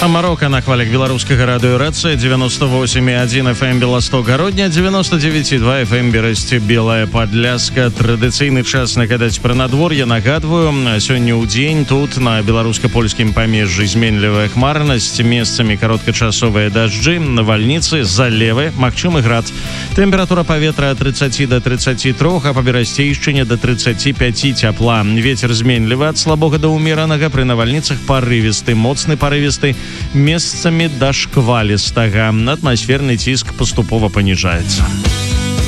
Марока на хвалях беларускага радыёрацыя 98,1 FM Беласток-Гародня, 99,2 FM Берасці Белая Падляска. Традыцыйны час нагадаць пра надвор'е. Нагадваю, сёння ў дзень тут на беларуска-польскім памежжы зменлівая хмарнасць, месцамі кароткачасовыя дажджы, навальніцы, залевы, магчымы град. Тэмпература паветра ад 30 до 33, а па Берасцейшчыне до 35 цяпла. Вецер зменлівы ад слабога да ўмеранага, пры навальніцах парывісты, моцны парывісты, месцамі да шквалістага. Атмасферны ціск паступова паніжаецца.